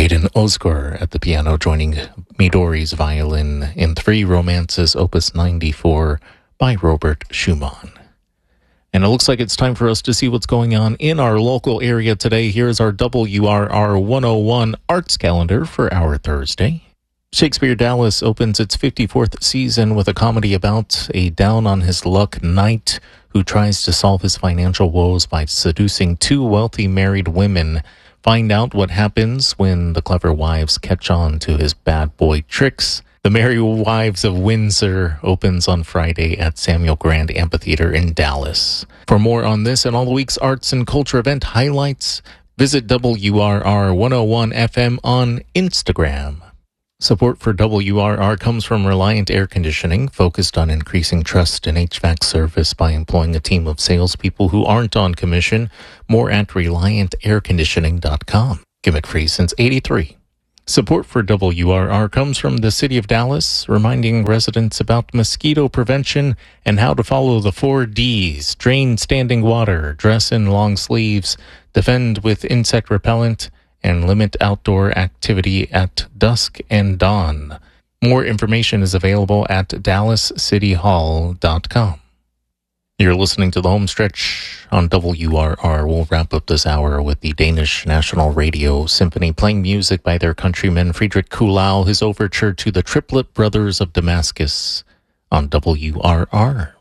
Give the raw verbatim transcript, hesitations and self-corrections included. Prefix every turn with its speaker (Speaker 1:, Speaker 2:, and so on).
Speaker 1: Aiden Osgur at the piano, joining Midori's violin in Three Romances, Opus ninety-four by Robert Schumann. And it looks like it's time for us to see what's going on in our local area today. Here's our W R R one oh one Arts Calendar for our Thursday. Shakespeare Dallas opens its fifty-fourth season with a comedy about a down-on-his-luck knight who tries to solve his financial woes by seducing two wealthy married women. Find out what happens when the clever wives catch on to his bad boy tricks. The Merry Wives of Windsor opens on Friday at Samuel Grand Amphitheater in Dallas. For more on this and all the week's arts and culture event highlights, visit W R R one oh one F M on Instagram. Support for W R R comes from Reliant Air Conditioning, focused on increasing trust in H V A C service by employing a team of salespeople who aren't on commission. More at reliant air conditioning dot com. Gimmick free since eighty-three. Support for W R R comes from the City of Dallas, reminding residents about mosquito prevention and how to follow the four Ds: drain standing water, dress in long sleeves, defend with insect repellent, and limit outdoor activity at dusk and dawn. More information is available at dallas city hall dot com. You're listening to the home stretch on W R R. We'll wrap up this hour with the Danish National Radio Symphony playing music by their countryman Friedrich Kuhlau, his overture to the Triplet Brothers of Damascus on W R R.